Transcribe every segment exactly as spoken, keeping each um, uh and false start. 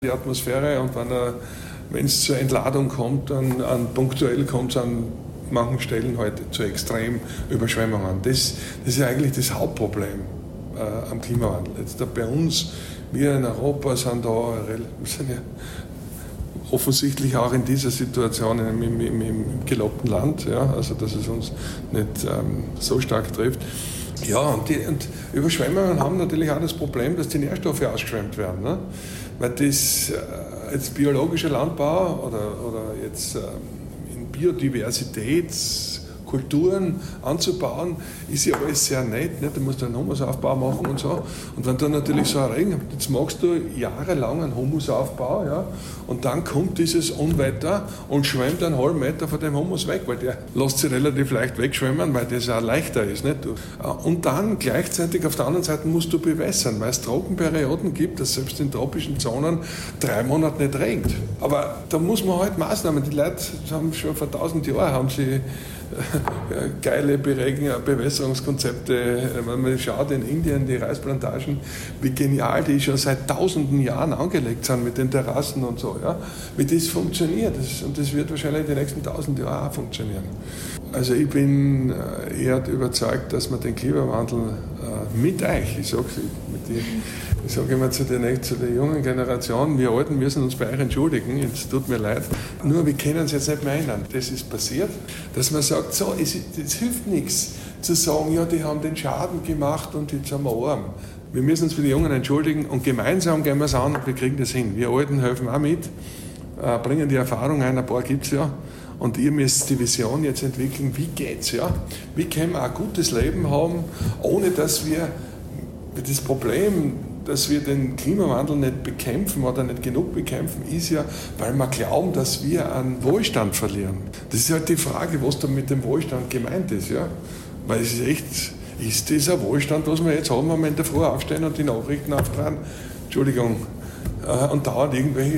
Die Atmosphäre und wenn, er, wenn es zur Entladung kommt, dann an, punktuell kommt es an manchen Stellen halt zu Extremüberschwemmungen. Das, das ist eigentlich das Hauptproblem äh, am Klimawandel. Jetzt da bei uns, wir in Europa sind da sind ja offensichtlich auch in dieser Situation im, im, im, im gelobten Land, ja, also dass es uns nicht ähm, so stark trifft. Ja, und, die, und Überschwemmungen haben natürlich auch das Problem, dass die Nährstoffe ausgeschwemmt werden. Ne? Weil das äh, jetzt biologischer Landbau oder, oder jetzt äh, in Biodiversitätskulturen anzubauen, ist ja alles sehr nett. Ne? Du musst einen Humusaufbau machen und so. Und wenn dann natürlich so ein Regen, jetzt machst du jahrelang einen Humusaufbau, ja, und dann kommt dieses Unwetter und schwemmt einen halben Meter von dem Humus weg, weil der lässt sich relativ leicht wegschwemmen, weil das auch leichter ist. Nicht? Und dann gleichzeitig auf der anderen Seite musst du bewässern, weil es Trockenperioden gibt, dass selbst in tropischen Zonen drei Monate nicht regnet. Aber da muss man halt Maßnahmen, die Leute haben schon vor tausend Jahren haben sie geile Bewässerungskonzepte. Wenn man schaut in Indien, die Reisplantagen, wie genial die schon seit tausenden Jahren angelegt sind mit den Terrassen und so. Ja? Wie das funktioniert. Das, und das wird wahrscheinlich die nächsten tausend Jahre auch funktionieren. Also ich bin eher überzeugt, dass man den Klimawandel mit euch, ich sage ich sag immer zu der, zu der jungen Generation, wir Alten müssen uns bei euch entschuldigen, es tut mir leid, nur wir können es jetzt nicht mehr ändern. Das ist passiert, dass man sagt, so, es, es hilft nichts zu sagen, ja, die haben den Schaden gemacht und jetzt sind wir arm. Wir müssen uns für die Jungen entschuldigen und gemeinsam gehen wir es an und wir kriegen das hin. Wir Alten helfen auch mit, äh, bringen die Erfahrung ein, ein paar gibt es ja. Und ihr müsst die Vision jetzt entwickeln, wie geht's, ja? Wie können wir ein gutes Leben haben, ohne dass wir das Problem, dass wir den Klimawandel nicht bekämpfen oder nicht genug bekämpfen, ist ja, weil wir glauben, dass wir an Wohlstand verlieren. Das ist halt die Frage, was da mit dem Wohlstand gemeint ist, ja? Weil es ist echt, ist dieser Wohlstand, was wir jetzt haben, wenn wir in der Früh aufstehen und die Nachrichten auftragen, Entschuldigung, äh, und dauernd irgendwelche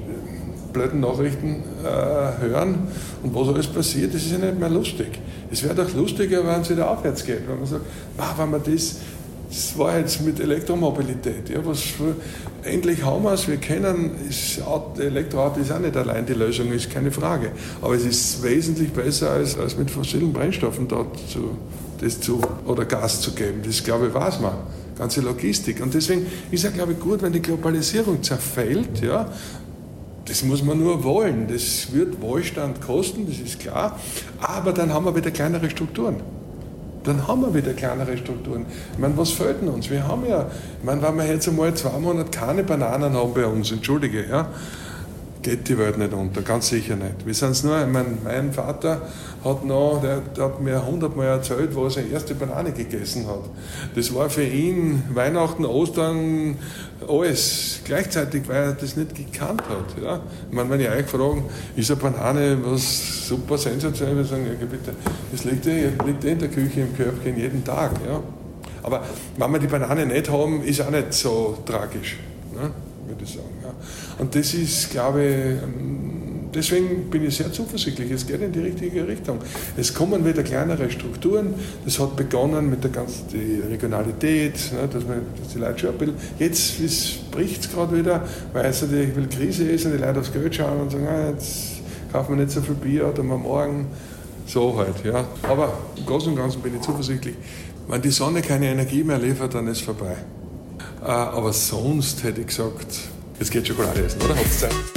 blöden Nachrichten äh, hören und was alles passiert, das ist ja nicht mehr lustig. Es wäre doch lustiger, wenn es wieder aufwärts geht, wenn man sagt, ah, wenn man das, das war jetzt mit Elektromobilität, ja, was für, endlich haben wir es, wir kennen, das Elektroauto ist auch nicht allein die Lösung, ist keine Frage, aber es ist wesentlich besser, als, als mit fossilen Brennstoffen dort zu, das zu, oder Gas zu geben, das glaube ich weiß man, ganze Logistik, und deswegen ist ja, glaube ich, gut, wenn die Globalisierung zerfällt, ja. Das muss man nur wollen. Das wird Wohlstand kosten, das ist klar. Aber dann haben wir wieder kleinere Strukturen. Dann haben wir wieder kleinere Strukturen. Ich meine, was fehlt denn uns? Wir haben ja, ich meine, wenn wir jetzt einmal zwei Monate keine Bananen haben bei uns, entschuldige, ja, geht die Welt nicht unter, ganz sicher nicht. Wir sind es nur, ich meine, mein Vater hat noch, der, der hat mir hundertmal erzählt, wo er seine erste Banane gegessen hat. Das war für ihn Weihnachten, Ostern, alles gleichzeitig, weil er das nicht gekannt hat. Ja? Ich meine, wenn ich euch frage, ist eine Banane was super sensationell, wir sagen, ja bitte, das liegt eh, liegt eh in der Küche, im Körbchen jeden Tag. Ja? Aber wenn wir die Banane nicht haben, ist auch nicht so tragisch, ne? Würde ich sagen. Ja. Und das ist, glaube ich, deswegen bin ich sehr zuversichtlich, es geht in die richtige Richtung. Es kommen wieder kleinere Strukturen, das hat begonnen mit der ganzen die Regionalität, ne, dass, man, dass die Leute schon ein bisschen, jetzt bricht es gerade wieder, weil es natürlich eine Krise ist und die Leute aufs Geld schauen und sagen, ah, jetzt kaufen wir nicht so viel Bier oder mal morgen, so halt. Ja. Aber im Großen und Ganzen bin ich zuversichtlich, wenn die Sonne keine Energie mehr liefert, dann ist es vorbei. Aber sonst hätte ich gesagt, jetzt geht Schokolade essen, oder? Habt ihr Zeit?